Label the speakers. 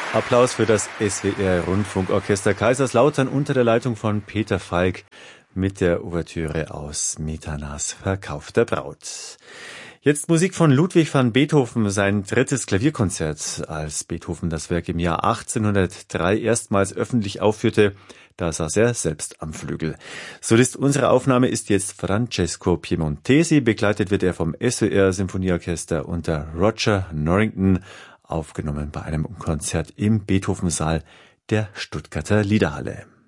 Speaker 1: Applaus für das SWR Rundfunkorchester Kaiserslautern unter der Leitung von Peter Falk mit der Ouvertüre aus Smetanas Verkauf der Braut. Jetzt Musik von Ludwig van Beethoven, sein drittes Klavierkonzert. Als Beethoven das Werk im Jahr 1803 erstmals öffentlich aufführte, da saß er selbst am Flügel. Solist unserer Aufnahme ist jetzt Francesco Piemontesi, begleitet wird er vom SWR Symphonieorchester unter Roger Norrington, aufgenommen bei einem Konzert im Beethoven-Saal der Stuttgarter Liederhalle.